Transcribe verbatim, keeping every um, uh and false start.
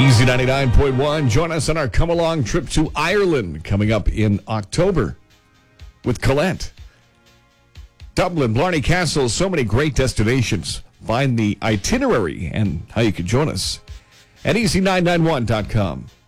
Easy ninety-nine point one. Join us on our come-along trip to Ireland coming up in October with Colette. Dublin, Blarney Castle, so many great destinations. Find the itinerary and how you can join us at easy nine nine one dot com.